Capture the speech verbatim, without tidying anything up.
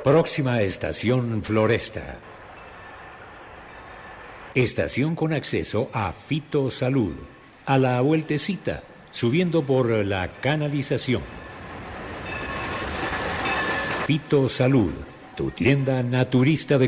Próxima estación Floresta. Estación con acceso a Fitosalud. A la vueltecita, subiendo por la canalización. Fitosalud, tu tienda naturista de